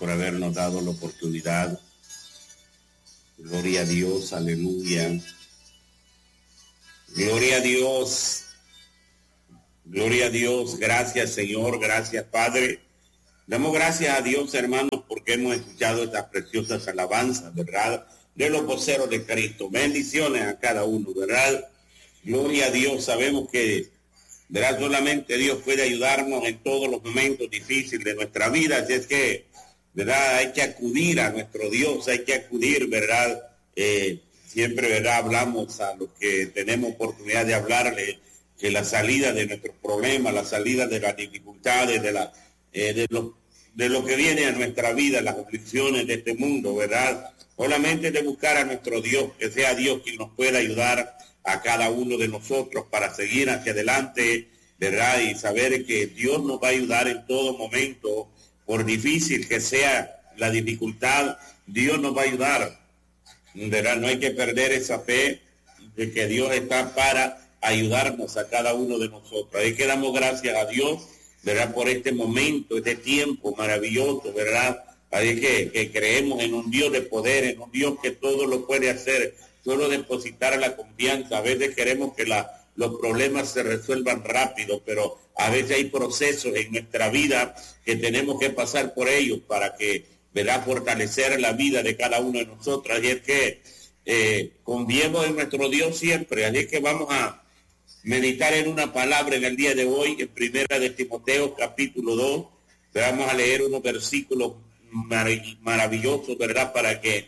por habernos dado la oportunidad. Gloria a Dios, aleluya. Gloria a Dios. Gloria a Dios. Gracias, Señor. Gracias, Padre. Damos gracias a Dios, hermanos, porque hemos escuchado estas preciosas alabanzas, ¿verdad? De los voceros de Cristo. Bendiciones a cada uno, ¿verdad? Gloria a Dios. Sabemos que, ¿verdad? Solamente Dios puede ayudarnos en todos los momentos difíciles de nuestra vida. Así es que, ¿verdad? Hay que acudir a nuestro Dios, hay que acudir, ¿verdad? Siempre, ¿verdad? Hablamos a los que tenemos oportunidad de hablarle que la salida de nuestros problemas, la salida de las dificultades, de lo que viene a nuestra vida, las aflicciones de este mundo, ¿verdad? Solamente de buscar a nuestro Dios, que sea Dios quien nos pueda ayudar a cada uno de nosotros para seguir hacia adelante, ¿verdad? Y saber que Dios nos va a ayudar en todo momento, por difícil que sea la dificultad, Dios nos va a ayudar, ¿verdad? No hay que perder esa fe de que Dios está para ayudarnos a cada uno de nosotros. Ahí que damos gracias a Dios, ¿verdad? Por este momento, este tiempo maravilloso, ¿verdad? Ahí que creemos en un Dios de poder, en un Dios que todo lo puede hacer, solo depositar la confianza. A veces queremos que los problemas se resuelvan rápido, pero a veces hay procesos en nuestra vida que tenemos que pasar por ellos para que, ¿verdad?, fortalecer la vida de cada uno de nosotros. Y es que confiemos en nuestro Dios siempre. Así es que vamos a meditar en una palabra en el día de hoy, en Primera de Timoteo, capítulo 2. Vamos a leer unos versículos maravillosos, ¿verdad?, para que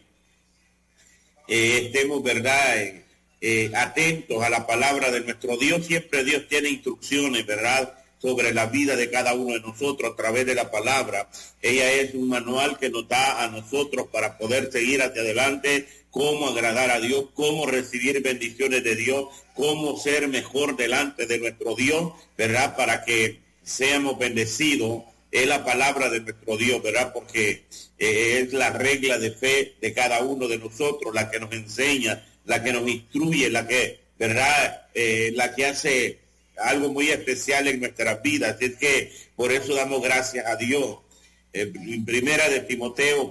estemos, ¿verdad?, atentos a la palabra de nuestro Dios. Siempre Dios tiene instrucciones, ¿verdad?, sobre la vida de cada uno de nosotros a través de la palabra. Ella es un manual que nos da a nosotros para poder seguir hacia adelante, cómo agradar a Dios, cómo recibir bendiciones de Dios, cómo ser mejor delante de nuestro Dios, ¿verdad?, para que seamos bendecidos. Es la palabra de nuestro Dios, ¿verdad?, porque es la regla de fe de cada uno de nosotros, la que nos enseña, la que nos instruye, la que, ¿verdad?, la que hace algo muy especial en nuestras vidas. Así es que por eso damos gracias a Dios. Primera de Timoteo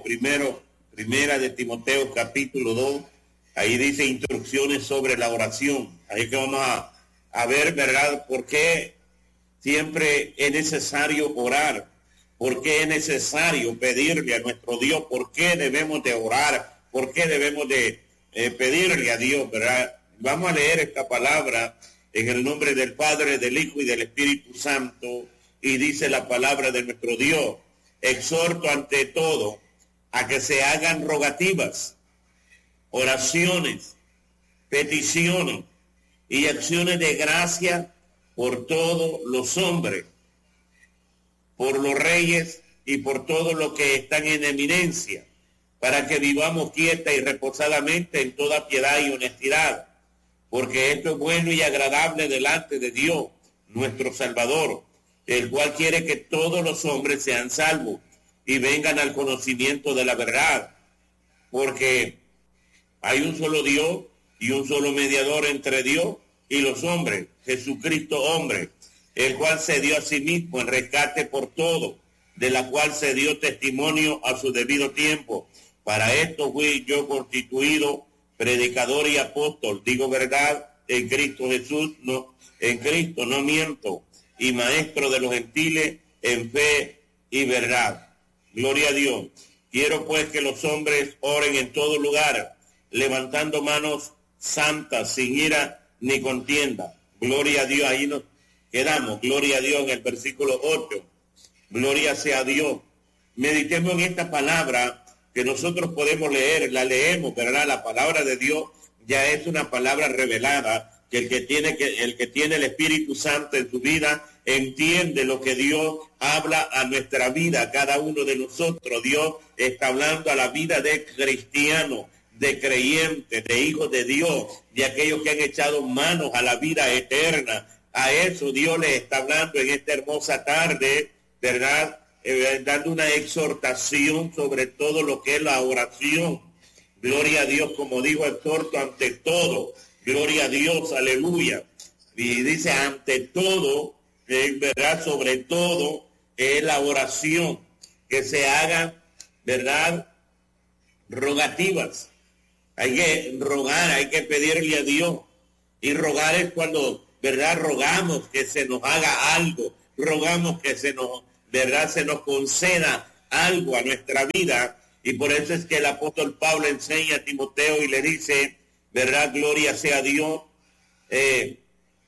capítulo 2, ahí dice instrucciones sobre la oración. Ahí que vamos a ver, ¿verdad?, por qué siempre es necesario orar, por qué es necesario pedirle a nuestro Dios, por qué debemos de orar, por qué debemos de pedirle a Dios, ¿verdad? Vamos a leer esta palabra en el nombre del Padre, del Hijo y del Espíritu Santo, y dice la palabra de nuestro Dios: exhorto ante todo a que se hagan rogativas, oraciones, peticiones y acciones de gracia por todos los hombres, por los reyes y por todos los que están en eminencia, para que vivamos quieta y reposadamente en toda piedad y honestidad, porque esto es bueno y agradable delante de Dios, nuestro Salvador, el cual quiere que todos los hombres sean salvos y vengan al conocimiento de la verdad, porque hay un solo Dios y un solo mediador entre Dios y los hombres, Jesucristo hombre, el cual se dio a sí mismo en rescate por todo, de la cual se dio testimonio a su debido tiempo. Para esto fui yo constituido predicador y apóstol, digo verdad, en Cristo Jesús, en Cristo no miento, y maestro de los gentiles en fe y verdad. Gloria a Dios. Quiero pues que los hombres oren en todo lugar, levantando manos santas, sin ira ni contienda. Gloria a Dios. Ahí nos quedamos. Gloria a Dios en el versículo 8. Gloria sea a Dios. Meditemos en esta palabra que nosotros podemos leer, la leemos, ¿verdad? La palabra de Dios ya es una palabra revelada, que el que tiene el Espíritu Santo en su vida entiende lo que Dios habla a nuestra vida, a cada uno de nosotros. Dios está hablando a la vida de cristianos, de creyentes, de hijos de Dios, de aquellos que han echado manos a la vida eterna. A eso Dios les está hablando en esta hermosa tarde, ¿verdad?, dando una exhortación sobre todo lo que es la oración. Gloria a Dios, como digo, exhorto ante todo. Gloria a Dios, aleluya. Y dice ante todo, ¿verdad?, sobre todo es la oración, que se hagan ¿verdad? Rogativas. Hay que rogar, hay que pedirle a Dios. Y rogar es cuando, ¿verdad? Rogamos que se nos haga algo. Rogamos que se nos, ¿verdad? Se nos conceda algo a nuestra vida. Y por eso es que el apóstol Pablo enseña a Timoteo y le dice, ¿verdad? Gloria sea a Dios, que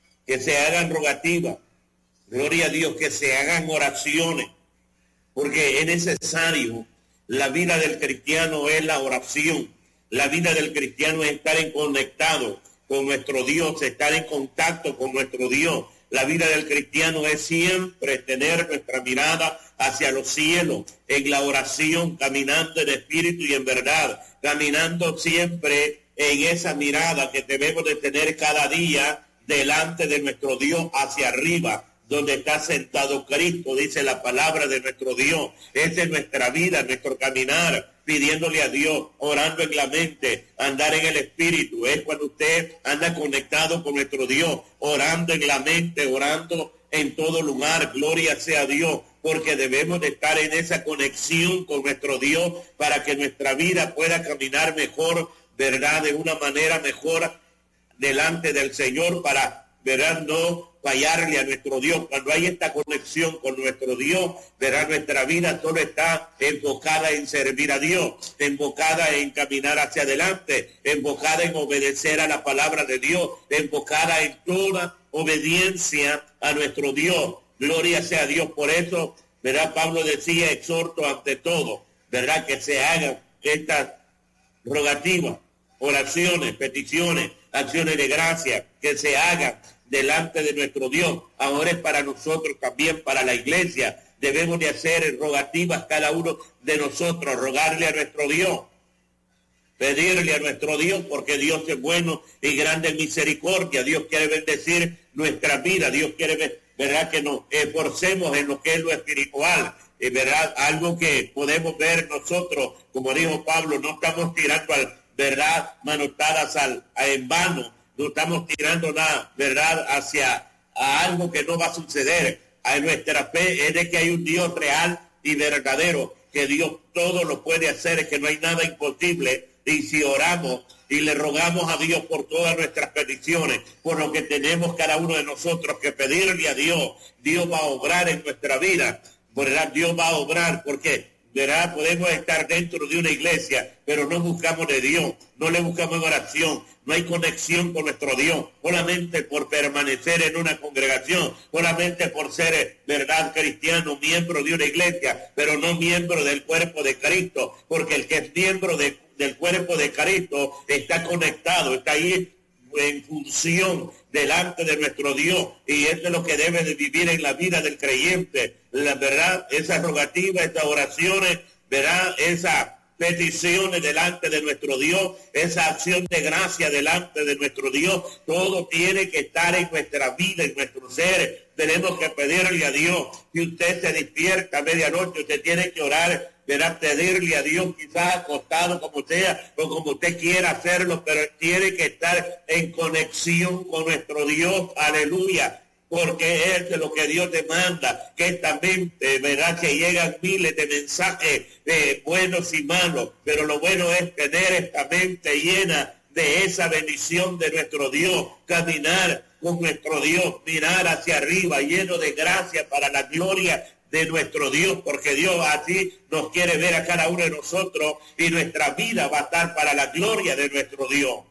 se hagan rogativas. Gloria a Dios, que se hagan oraciones. Porque es necesario, la vida del cristiano es la oración. La vida del cristiano es estar en conectado con nuestro Dios, estar en contacto con nuestro Dios. La vida del cristiano es siempre tener nuestra mirada hacia los cielos, en la oración, caminando en espíritu y en verdad, caminando siempre en esa mirada que debemos de tener cada día delante de nuestro Dios hacia arriba, donde está sentado Cristo, dice la palabra de nuestro Dios. Esa es nuestra vida, nuestro caminar, pidiéndole a Dios, orando en la mente, andar en el espíritu. Es cuando usted anda conectado con nuestro Dios, orando en la mente, orando en todo lugar. Gloria sea a Dios, porque debemos de estar en esa conexión con nuestro Dios para que nuestra vida pueda caminar mejor, ¿verdad? De una manera mejor delante del Señor para, ¿verdad? No fallarle a nuestro Dios. Cuando hay esta conexión con nuestro Dios, verá, nuestra vida solo está enfocada en servir a Dios, enfocada en caminar hacia adelante, enfocada en obedecer a la palabra de Dios, enfocada en toda obediencia a nuestro Dios. Gloria sea a Dios. Por eso, verdad, Pablo decía, exhorto ante todo, verdad, que se hagan estas rogativas, oraciones, peticiones, acciones de gracia, que se hagan delante de nuestro Dios. Ahora es para nosotros también, para la iglesia. Debemos de hacer rogativas cada uno de nosotros, rogarle a nuestro Dios, pedirle a nuestro Dios, porque Dios es bueno y grande en misericordia. Dios quiere bendecir nuestra vida. Dios quiere ver, ¿verdad? Que nos esforcemos en lo que es lo espiritual. ¿Verdad? Algo que podemos ver nosotros, como dijo Pablo, no estamos tirando ¿verdad? Manotadas en vano. No estamos tirando nada, ¿verdad?, hacia algo que no va a suceder. A nuestra fe es de que hay un Dios real y verdadero, que Dios todo lo puede hacer, que no hay nada imposible. Y si oramos y le rogamos a Dios por todas nuestras peticiones, por lo que tenemos cada uno de nosotros que pedirle a Dios, Dios va a obrar en nuestra vida, ¿verdad? Dios va a obrar, porque ¿verdad? Podemos estar dentro de una iglesia, pero no buscamos de Dios, no le buscamos en oración, no hay conexión con nuestro Dios, solamente por permanecer en una congregación, solamente por ser, ¿verdad?, cristiano, miembro de una iglesia, pero no miembro del cuerpo de Cristo, porque el que es miembro del cuerpo de Cristo está conectado, está ahí en función delante de nuestro Dios, y eso es lo que debe de vivir en la vida del creyente. La verdad, esas rogativas, estas oraciones, verdad, esas peticiones delante de nuestro Dios, esa acción de gracia delante de nuestro Dios, todo tiene que estar en nuestra vida, en nuestro ser. Tenemos que pedirle a Dios. Si usted se despierta a medianoche, usted tiene que orar, verá, pedirle a Dios, quizás acostado como sea, o como usted quiera hacerlo, pero tiene que estar en conexión con nuestro Dios, aleluya, porque es lo que Dios demanda, que esta mente, verá, que llegan miles de mensajes buenos y malos, pero lo bueno es tener esta mente llena de esa bendición de nuestro Dios, caminar con nuestro Dios, mirar hacia arriba, lleno de gracia para la gloria de nuestro Dios, porque Dios así nos quiere ver a cada uno de nosotros y nuestra vida va a estar para la gloria de nuestro Dios.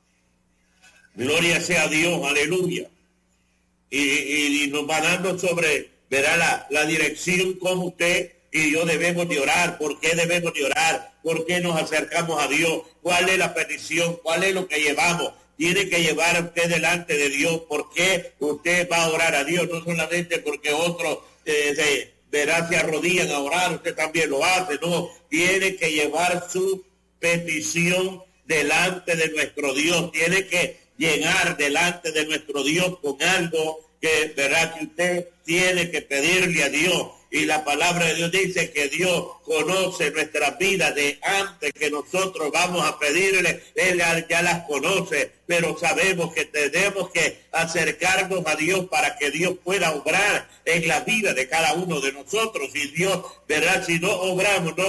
Gloria sea a Dios, aleluya. Y nos va dando sobre, verá, la dirección como usted y yo debemos de orar. ¿Por qué debemos de orar? ¿Por qué nos acercamos a Dios? ¿Cuál es la petición? ¿Cuál es lo que llevamos? Tiene que llevar a usted delante de Dios. ¿Por qué usted va a orar a Dios? No solamente porque otros verá, se arrodillan a orar, usted también lo hace. No, tiene que llevar su petición delante de nuestro Dios. Tiene que llegar delante de nuestro Dios con algo que, verá, que usted tiene que pedirle a Dios. Y la palabra de Dios dice que Dios conoce nuestras vidas de antes que nosotros vamos a pedirle. Él ya las conoce, pero sabemos que tenemos que acercarnos a Dios para que Dios pueda obrar en la vida de cada uno de nosotros. Y Dios, ¿verdad? Si no obramos,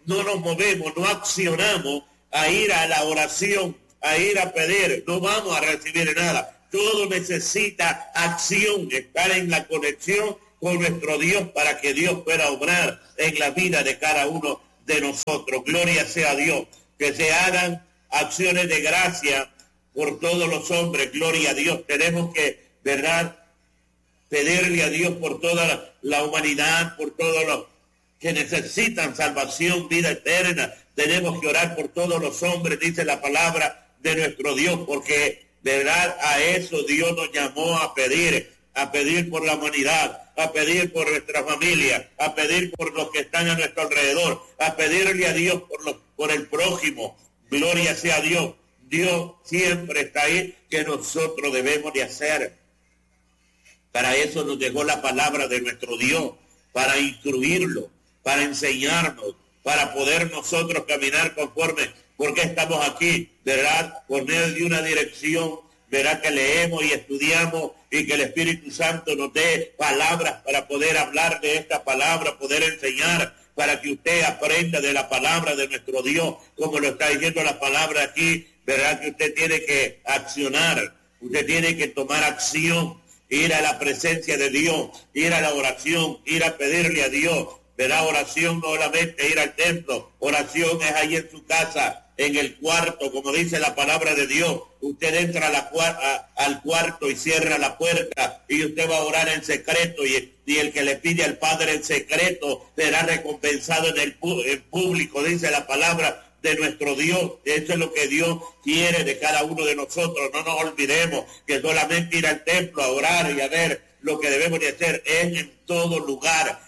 no nos movemos, no accionamos a ir a la oración, a ir a pedir, no vamos a recibir nada. Todo necesita acción, estar en la conexión con nuestro Dios para que Dios pueda obrar en la vida de cada uno de nosotros. Gloria sea a Dios. Que se hagan acciones de gracia por todos los hombres. Gloria a Dios. Tenemos que, ¿verdad?, pedirle a Dios por toda la humanidad, por todos los que necesitan salvación, vida eterna. Tenemos que orar por todos los hombres, dice la palabra de nuestro Dios, porque, ¿verdad?, a eso Dios nos llamó a pedir por la humanidad, a pedir por nuestra familia, a pedir por los que están a nuestro alrededor, a pedirle a Dios por el prójimo. Gloria sea a Dios. Dios siempre está ahí, que nosotros debemos de hacer. Para eso nos dejó la palabra de nuestro Dios, para instruirlo, para enseñarnos, para poder nosotros caminar conforme, porque estamos aquí, ¿verdad?, por medio de una dirección, ¿verdad?, que leemos y estudiamos, y que el Espíritu Santo nos dé palabras para poder hablar de esta palabra, poder enseñar, para que usted aprenda de la palabra de nuestro Dios, como lo está diciendo la palabra aquí, ¿verdad?, que usted tiene que accionar, usted tiene que tomar acción, ir a la presencia de Dios, ir a la oración, ir a pedirle a Dios, ¿verdad? Oración no solamente ir al templo, oración es ahí en su casa, en el cuarto, como dice la palabra de Dios. Usted entra al cuarto y cierra la puerta, y usted va a orar en secreto, y el que le pide al Padre en secreto será recompensado en público, dice la palabra de nuestro Dios. Eso es lo que Dios quiere de cada uno de nosotros. No nos olvidemos que solamente ir al templo a orar y a ver lo que debemos de hacer es en todo lugar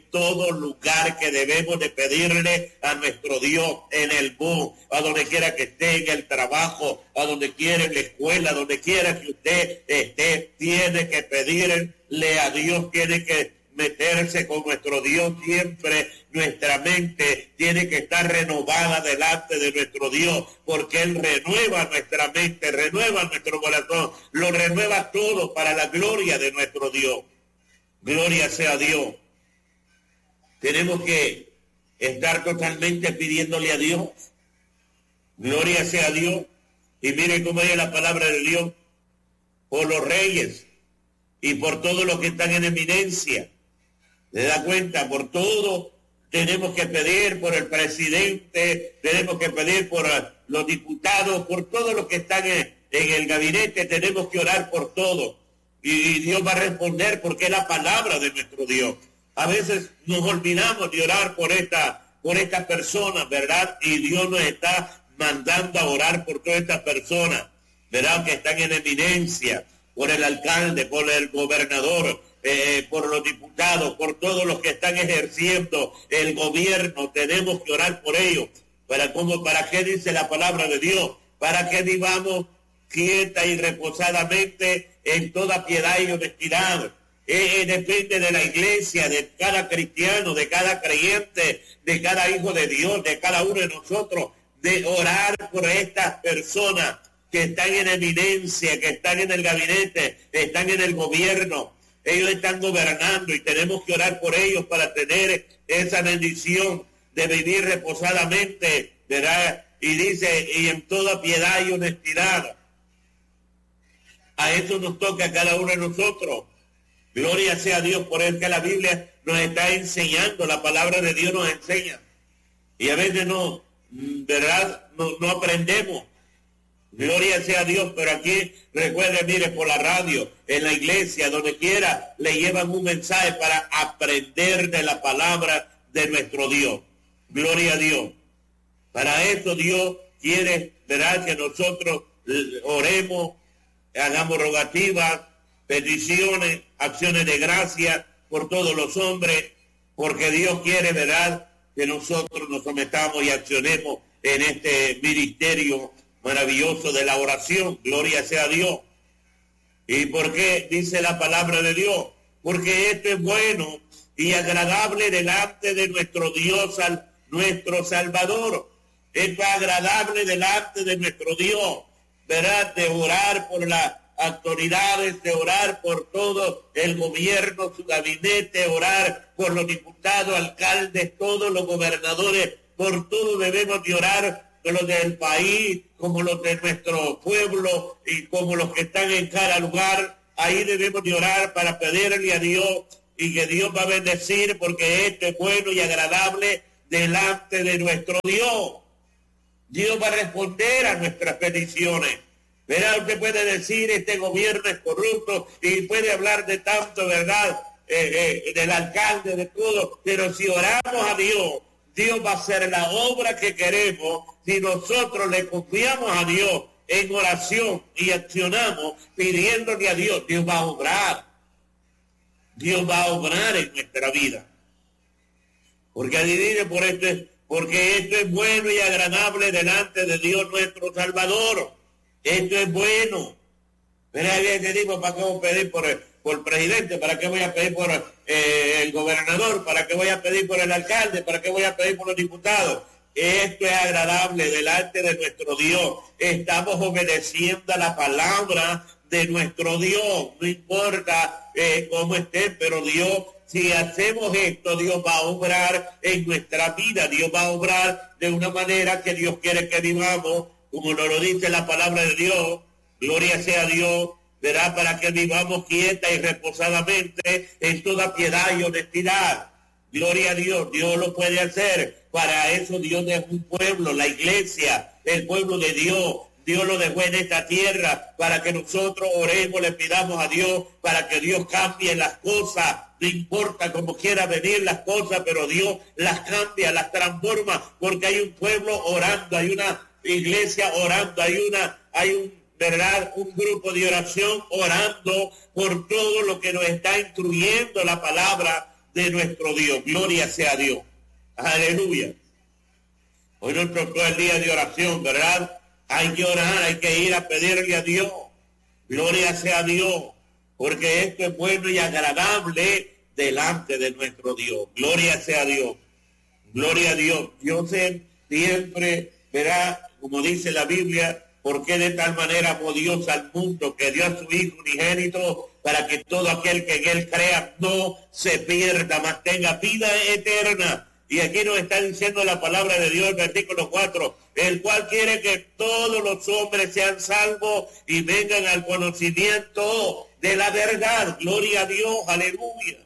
que debemos de pedirle a nuestro Dios, en el bus, a donde quiera que esté, en el trabajo, a donde quiera, en la escuela, donde quiera que usted esté, tiene que pedirle a Dios, tiene que meterse con nuestro Dios siempre. Nuestra mente tiene que estar renovada delante de nuestro Dios, porque Él renueva nuestra mente, renueva nuestro corazón, lo renueva todo para la gloria de nuestro Dios. Gloria sea a Dios. Tenemos que estar totalmente pidiéndole a Dios. Gloria sea a Dios. Y miren cómo es la palabra de Dios, por los reyes y por todos los que están en eminencia. ¿Se da cuenta? Por todo tenemos que pedir, por el presidente, tenemos que pedir por los diputados, por todos los que están en el gabinete, tenemos que orar por todo. Y Dios va a responder, porque es la palabra de nuestro Dios. A veces nos olvidamos de orar por esta persona, ¿verdad? Y Dios nos está mandando a orar por todas estas personas, ¿verdad?, que están en eminencia, por el alcalde, por el gobernador, por los diputados, por todos los que están ejerciendo el gobierno. Tenemos que orar por ellos. ¿Para qué dice la palabra de Dios? Para que vivamos quieta y reposadamente en toda piedad y honestidad. Depende de la iglesia, de cada cristiano, de cada creyente, de cada hijo de Dios, de cada uno de nosotros, de orar por estas personas que están en eminencia, que están en el gabinete, están en el gobierno. Ellos están gobernando y tenemos que orar por ellos para tener esa bendición de vivir reposadamente, ¿verdad? Y dice, y en toda piedad y honestidad. A eso nos toca a cada uno de nosotros. Gloria sea a Dios, por el que la Biblia nos está enseñando, la palabra de Dios nos enseña. Y a veces no, ¿verdad?, no aprendemos. Gloria sea a Dios, pero aquí, recuerde, mire, por la radio, en la iglesia, donde quiera, le llevan un mensaje para aprender de la palabra de nuestro Dios. Gloria a Dios. Para eso Dios quiere, ¿verdad?, que nosotros oremos, hagamos rogativas, peticiones, acciones de gracia por todos los hombres, porque Dios quiere, ¿verdad?, que nosotros nos sometamos y accionemos en este ministerio maravilloso de la oración. Gloria sea a Dios. ¿Y por qué dice la palabra de Dios? Porque esto es bueno y agradable delante de nuestro Dios, nuestro Salvador. Esto es agradable delante de nuestro Dios, ¿verdad?, de orar por las autoridades, de orar por todo el gobierno, su gabinete, orar por los diputados, alcaldes, todos los gobernadores, por todo debemos de orar, los del país, como los de nuestro pueblo y como los que están en cada lugar. Ahí debemos de orar para pedirle a Dios y que Dios va a bendecir, porque esto es bueno y agradable delante de nuestro Dios. Dios va a responder a nuestras peticiones. Verá, usted puede decir, este gobierno es corrupto, y puede hablar de tanto, ¿verdad? Del alcalde, de todo, pero si oramos a Dios, Dios va a hacer la obra que queremos. Si nosotros le confiamos a Dios en oración y accionamos pidiéndole a Dios, Dios va a obrar. Dios va a obrar en nuestra vida. Porque adivine porque esto es bueno y agradable delante de Dios nuestro Salvador. Esto es bueno. Pero alguien que digo, ¿para qué voy a pedir por el presidente? ¿Para qué voy a pedir por el gobernador? ¿Para qué voy a pedir por el alcalde? ¿Para qué voy a pedir por los diputados? Esto es agradable delante de nuestro Dios. Estamos obedeciendo a la palabra de nuestro Dios. No importa cómo estén, pero Dios, si hacemos esto, Dios va a obrar en nuestra vida. Dios va a obrar de una manera que Dios quiere que vivamos, como nos lo dice la palabra de Dios. Gloria sea a Dios, verá, para que vivamos quieta y reposadamente en toda piedad y honestidad. Gloria a Dios, Dios lo puede hacer. Para eso Dios dejó un pueblo, la iglesia, el pueblo de Dios. Dios lo dejó en esta tierra para que nosotros oremos, le pidamos a Dios para que Dios cambie las cosas. No importa cómo quiera venir las cosas, pero Dios las cambia, las transforma, porque hay un pueblo orando, hay una iglesia orando, ¿verdad? Un grupo de oración orando por todo lo que nos está instruyendo la palabra de nuestro Dios. Gloria sea a Dios. Aleluya. Hoy nos tocó el día de oración, ¿verdad? Hay que orar, hay que ir a pedirle a Dios. Gloria sea a Dios, porque esto es bueno y agradable delante de nuestro Dios. Gloria sea a Dios. Gloria a Dios. Dios siempre, verá, como dice la Biblia, porque de tal manera amó Dios al mundo que dio a su Hijo unigénito, para que todo aquel que en él crea no se pierda, mas tenga vida eterna. Y aquí nos está diciendo la palabra de Dios, el versículo 4, el cual quiere que todos los hombres sean salvos y vengan al conocimiento de la verdad. Gloria a Dios, aleluya.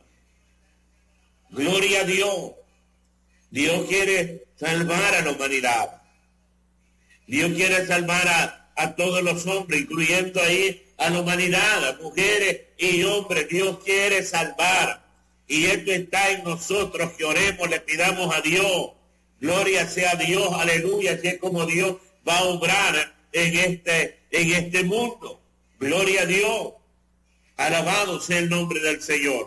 Gloria a Dios. Dios quiere salvar a la humanidad. Dios quiere salvar a todos los hombres, incluyendo ahí a la humanidad, a mujeres y hombres. Dios quiere salvar. Y esto está en nosotros, que oremos, le pidamos a Dios. Gloria sea a Dios, aleluya. Así es como Dios va a obrar en este mundo. Gloria a Dios. Alabado sea el nombre del Señor.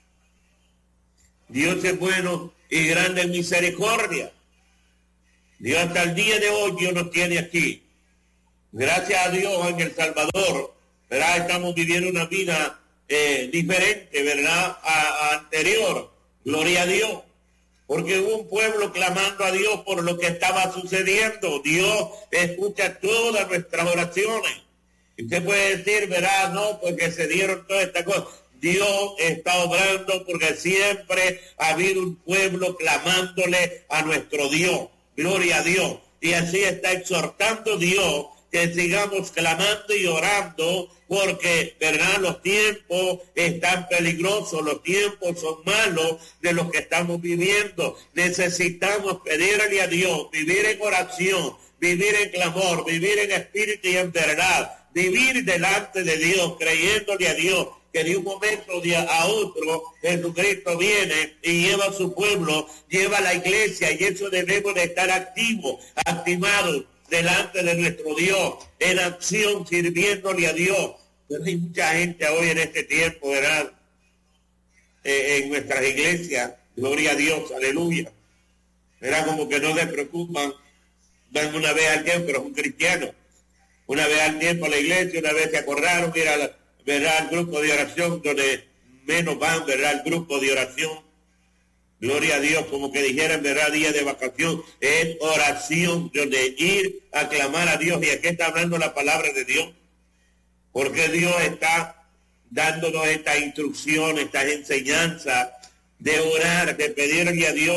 Dios es bueno y grande en misericordia. Dios hasta el día de hoy, Dios nos tiene aquí. Gracias a Dios en El Salvador, ¿verdad? Estamos viviendo una vida diferente, ¿verdad? A anterior. Gloria a Dios. Porque hubo un pueblo clamando a Dios por lo que estaba sucediendo. Dios escucha todas nuestras oraciones. Y usted puede decir, ¿verdad? No, porque se dieron todas estas cosas. Dios está obrando porque siempre ha habido un pueblo clamándole a nuestro Dios. Gloria a Dios. Y así está exhortando Dios que sigamos clamando y orando, porque, ¿verdad? Los tiempos están peligrosos, los tiempos son malos de los que estamos viviendo. Necesitamos pedirle a Dios, vivir en oración, vivir en clamor, vivir en espíritu y en verdad, vivir delante de Dios, creyéndole a Dios, que de un momento a otro Jesucristo viene y lleva a su pueblo, lleva a la iglesia, y eso debemos de estar activados delante de nuestro Dios, en acción, sirviéndole a Dios. Pero hay mucha gente hoy en este tiempo, ¿verdad? En nuestras iglesias, gloria a Dios, aleluya. Era como que no se preocupan, van una vez al tiempo, pero es un cristiano. Una vez al tiempo a la iglesia, una vez se acordaron, mira, ¿verdad? El grupo de oración, donde menos van, ¿verdad? El grupo de oración. Gloria a Dios, como que dijeran, ¿verdad? Día de vacación, es oración, donde ir a clamar a Dios. Y aquí está hablando la palabra de Dios, porque Dios está dándonos esta instrucción, estas enseñanzas de orar, de pedirle a Dios.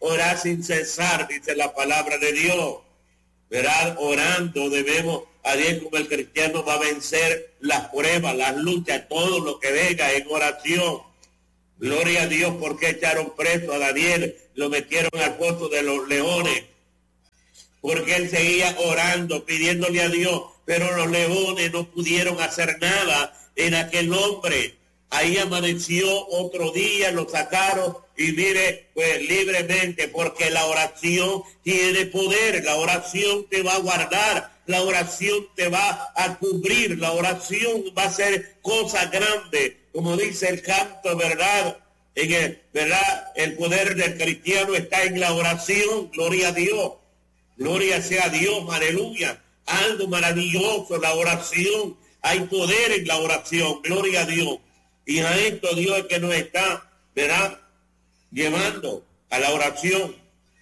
orar sin cesar, dice la palabra de Dios. ¿Verdad? Orando debemos a Dios, como el cristiano va a vencer las pruebas, las luchas, todo lo que venga en oración. Gloria a Dios, porque echaron preso a Daniel, lo metieron al foso de los leones, porque él seguía orando, pidiéndole a Dios, pero los leones no pudieron hacer nada en aquel hombre. Ahí amaneció otro día, lo sacaron y mire, pues libremente, porque la oración tiene poder, la oración te va a guardar, la oración te va a cubrir, la oración va a ser cosa grande, como dice el canto, ¿verdad? ¿Verdad? El poder del cristiano está en la oración, gloria a Dios, gloria sea a Dios, aleluya, algo maravilloso, la oración, hay poder en la oración, gloria a Dios. Y a esto Dios es que nos está, ¿verdad?, llevando a la oración.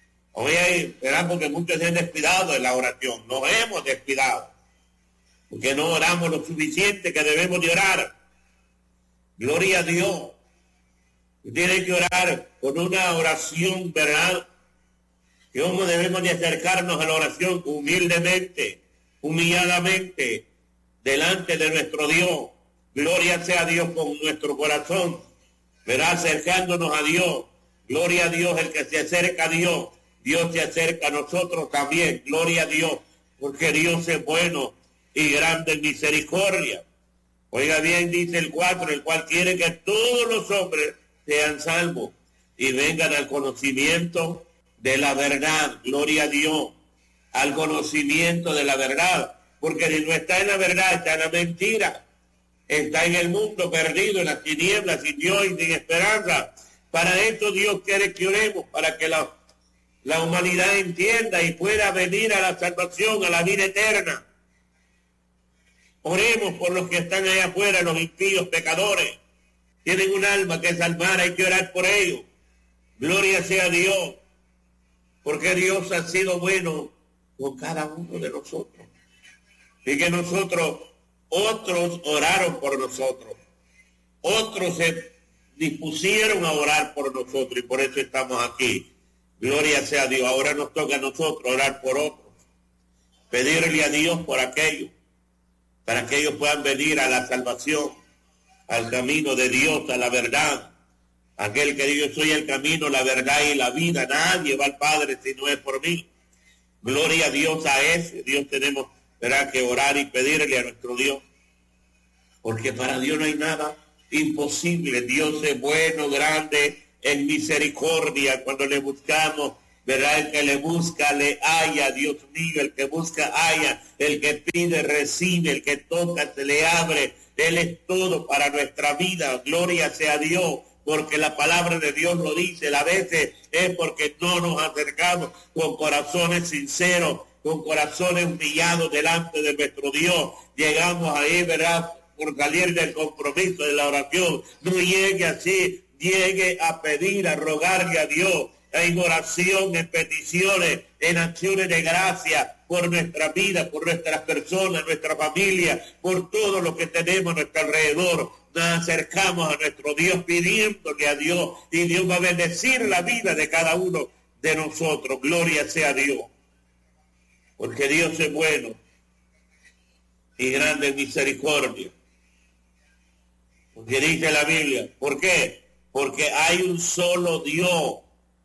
Oye, ¿verdad?, porque muchos se han descuidado de la oración. Nos hemos descuidado. Porque no oramos lo suficiente que debemos de orar. Gloria a Dios. Tienen que orar con una oración, ¿verdad? Que cómo debemos de acercarnos a la oración humildemente, humilladamente, delante de nuestro Dios. Gloria sea a Dios con nuestro corazón, verá, acercándonos a Dios. Gloria a Dios, el que se acerca a Dios, Dios se acerca a nosotros también. Gloria a Dios, porque Dios es bueno y grande en misericordia. Oiga bien, dice el 4, el cual quiere que todos los hombres sean salvos y vengan al conocimiento de la verdad. Gloria a Dios, al conocimiento de la verdad, porque si no está en la verdad, está en la mentira. Está en el mundo perdido, en las tinieblas, sin Dios y sin esperanza. Para esto Dios quiere que oremos, para que la humanidad entienda y pueda venir a la salvación, a la vida eterna. Oremos por los que están allá afuera, los impíos pecadores. Tienen un alma que salvar, hay que orar por ellos. Gloria sea a Dios, porque Dios ha sido bueno con cada uno de nosotros. Y que otros oraron por nosotros, otros se dispusieron a orar por nosotros y por eso estamos aquí. Gloria sea a Dios. Ahora nos toca a nosotros orar por otros, pedirle a Dios por aquellos, para que ellos puedan venir a la salvación, al camino de Dios, a la verdad. Aquel que dice, yo soy el camino, la verdad y la vida, nadie va al Padre si no es por mí. Gloria a Dios, a ese Dios tenemos, verá, que orar y pedirle a nuestro Dios, porque para Dios no hay nada imposible. Dios es bueno, grande, en misericordia. Cuando le buscamos, verá, el que le busca le halla, Dios mío, el que busca halla, el que pide recibe, el que toca se le abre. Él es todo para nuestra vida. Gloria sea a Dios, porque la palabra de Dios lo dice. A veces es porque no nos acercamos con corazones sinceros, con corazones humillados delante de nuestro Dios. Llegamos ahí, ¿verdad?, por salir del compromiso de la oración. No llegue así, llegue a pedir, a rogarle a Dios, en oración, en peticiones, en acciones de gracia, por nuestra vida, por nuestras personas, nuestra familia, por todo lo que tenemos a nuestro alrededor. Nos acercamos a nuestro Dios pidiéndole a Dios, y Dios va a bendecir la vida de cada uno de nosotros. Gloria sea a Dios, porque Dios es bueno y grande en misericordia. Porque dice la Biblia, ¿por qué? Porque hay un solo Dios.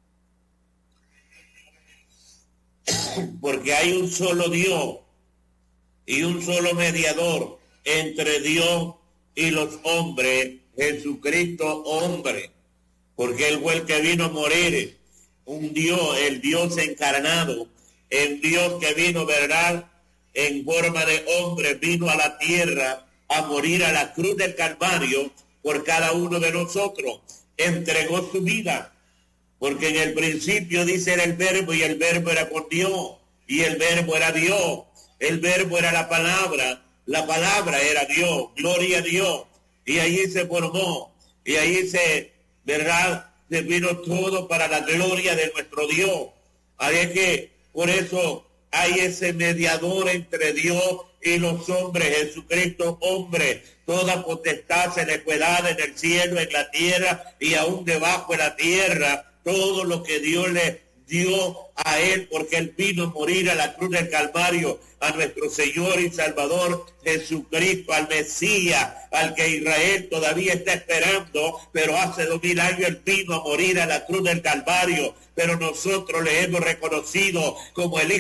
Porque hay un solo Dios y un solo mediador entre Dios y los hombres, Jesucristo hombre. Porque Él fue el que vino a morir, un Dios, el Dios encarnado, el Dios que vino, ¿verdad?, en forma de hombre, vino a la tierra a morir a la cruz del Calvario por cada uno de nosotros. Entregó su vida, porque en el principio dice era el verbo, y el verbo era con Dios, y el verbo era Dios, el verbo era la palabra era Dios. Gloria a Dios. Y allí se formó, y allí ¿verdad?, se vino todo para la gloria de nuestro Dios. Así es que por eso hay ese mediador entre Dios y los hombres, Jesucristo hombre. Toda potestad se le fue dada en el cielo, en la tierra y aún debajo de la tierra. Todo lo que Dios le dio a él, porque él vino a morir a la cruz del Calvario, a nuestro Señor y Salvador Jesucristo, al Mesías, al que Israel todavía está esperando, pero hace 2000 años él vino a morir a la cruz del Calvario, pero nosotros le hemos reconocido como el Hijo